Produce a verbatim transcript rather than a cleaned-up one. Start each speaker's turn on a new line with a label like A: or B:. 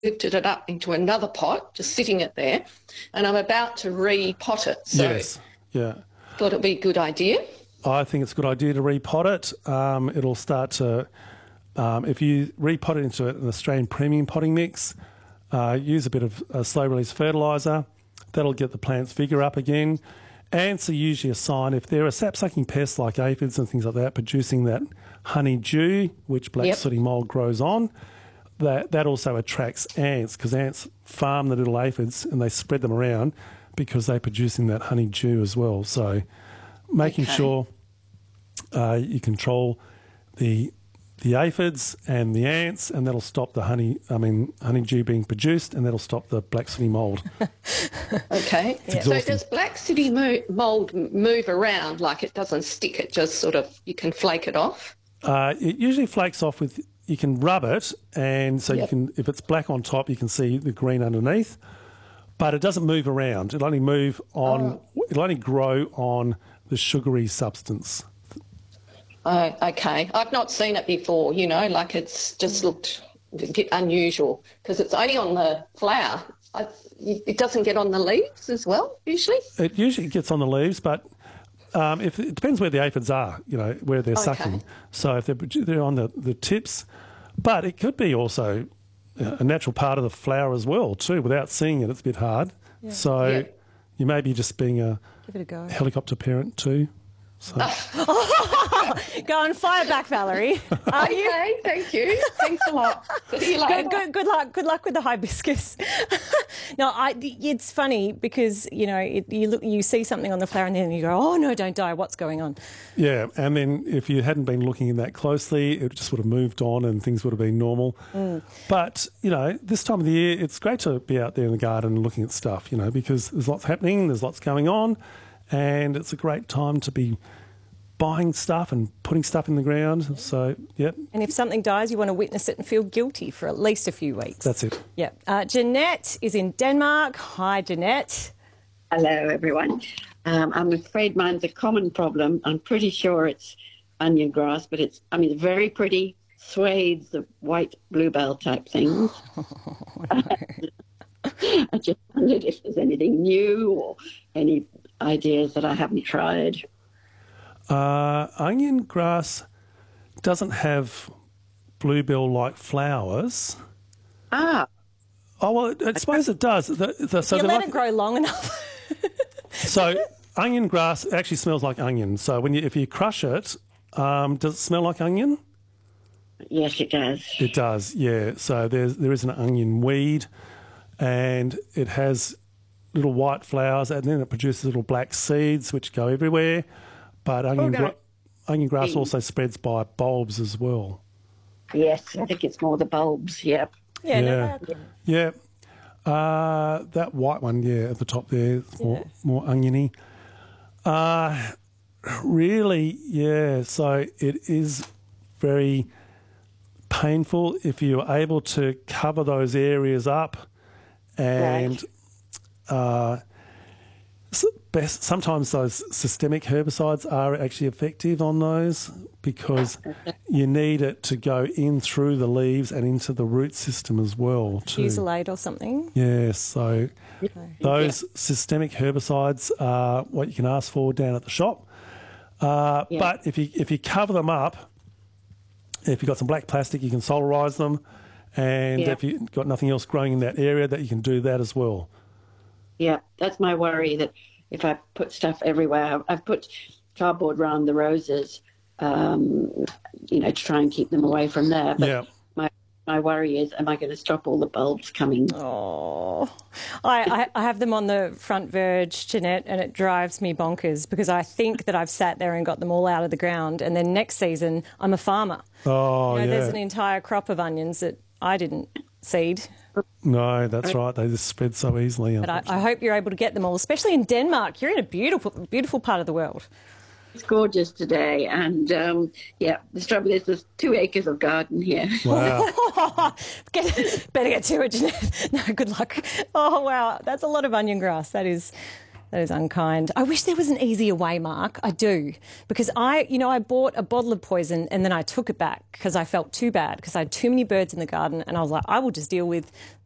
A: lifted it up into another pot, just sitting it there, and I'm about to repot it. So
B: yes, yeah.
A: Thought it'd be a good idea.
B: I think it's a good idea to repot it. Um, it'll start to, um, if you repot it into an Australian premium potting mix, uh, use a bit of uh, slow release fertiliser. That'll get the plant's vigour up again. Ants are usually a sign if there are sap-sucking pests like aphids and things like that producing that honeydew, which black
A: Yep.
B: sooty mould grows on. That that also attracts ants because ants farm the little aphids and they spread them around because they're producing that honeydew as well. So making
A: Okay.
B: sure uh, you control the the aphids and the ants, and that'll stop the honey. I mean honeydew being produced, and that'll stop the black sooty mould.
A: Okay. So
B: exhausting.
A: does black city mo- mould move around, like it doesn't stick? It just sort of, you can flake it off?
B: Uh, it usually flakes off with, you can rub it, and so you
A: Yep.
B: can, if it's black on top, you can see the green underneath, but it doesn't move around. It'll only move on,
A: Oh.
B: it'll only grow on the sugary substance.
A: Oh, okay. I've not seen it before, you know, like it's just looked a bit unusual because it's only on the flower. I, it doesn't get on the leaves as well, usually?
B: It usually gets on the leaves, but um, if it depends where the aphids are, you know, where they're
A: Okay.
B: sucking. So if they're, they're on the, the tips, but it could be also a natural part of the flower as well, too. Without seeing it, it's a bit hard. So
A: Yeah.
B: you may be just being a
C: Give it a go.
B: helicopter parent too. So.
C: Go and fire back, Valerie. Are you?
A: Okay, thank you. Thanks a lot. See you later.
C: Good, good, good luck. Good luck with the hibiscus. No, I, it's funny because you know it, you look, you see something on the flower, and then you go, "Oh no, don't die! What's going on?"
B: Yeah, and then if you hadn't been looking in that closely, it just would have moved on and things would have been normal.
C: Mm.
B: But, you know, this time of the year, it's great to be out there in the garden and looking at stuff, you know, because there's lots happening, there's lots going on, and it's a great time to be buying stuff and putting stuff in the ground. So, yep,
C: And if something dies, you want to witness it and feel guilty for at least a few weeks.
B: that's it.
C: Yeah. Uh, Jeanette is in Denmark. Hi, Jeanette.
D: Hello, everyone. Um, I'm afraid mine's a common problem. I'm pretty sure it's onion grass, but it's, I mean, very pretty swathes of white bluebell type things. I just wondered if there's anything new or any ideas that I haven't tried.
B: Uh, onion grass doesn't have bluebell-like flowers.
D: Ah,
B: Oh, well, I suppose it does. The, the, so
C: You
B: they're
C: let
B: like-
C: it grow long enough.
B: So onion grass actually smells like onion. So when you, if you crush it, um, does it smell like onion?
D: yes, it does.
B: It does, yeah. So there's there is an onion weed, and it has little white flowers, and then it produces little black seeds which go everywhere. But onion,
D: no.
B: gra- onion grass
D: Seeds.
B: also spreads by bulbs as well.
D: Yes, I think it's more the bulbs, yep.
C: Yeah.
B: Yeah.
C: No,
B: Yeah. Uh, that white one, yeah, at the top there, it's more, more oniony. Uh, really, yeah, so it is very painful if you're able to cover those areas up and uh, s- best, sometimes those systemic herbicides are actually effective on those because you need it to go in through the leaves and into the root system as well too.
C: Fusilade or something.
B: Yeah, so those systemic herbicides are what you can ask for down at the shop. Uh,
D: Yeah.
B: But if you if you cover them up, if you've got some black plastic, you can solarise them. And
D: Yeah.
B: if you've got nothing else growing in that area, that you can do that as well.
D: Yeah, that's my worry, that if I put stuff everywhere, I've put cardboard around the roses, um, you know, to try and keep them away from there. But
B: Yeah.
D: my, my worry is, am I going to stop all the bulbs coming?
C: Oh, I, I, I have them on the front verge, Jeanette, and it drives me bonkers because I think that I've sat there and got them all out of the ground, and then next season I'm a farmer.
B: Oh,
C: You know,
B: yeah.
C: There's an entire crop of onions that I didn't seed.
B: No, that's right. They just spread so easily.
C: But I, I hope you're able to get them all, especially in Denmark. You're in a beautiful, beautiful part of the world.
D: It's gorgeous today. And, um, yeah, the trouble is there's two acres of garden here.
B: Wow.
C: Get, better get to it, Jeanette. No, good luck. Oh, wow. That's a lot of onion grass. That is... That is unkind. I wish there was an easier way, Mark. I do. Because I, you know, I bought a bottle of poison and then I took it back because I felt too bad because I had too many birds in the garden and I was like, I will just deal with